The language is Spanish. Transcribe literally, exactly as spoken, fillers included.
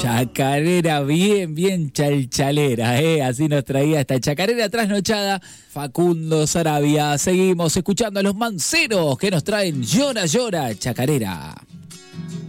Chacarera, bien, bien chalchalera, ¿eh? Así nos traía esta chacarera trasnochada Facundo Sarabia. Seguimos escuchando a los manceros que nos traen Llora, Llora, chacarera.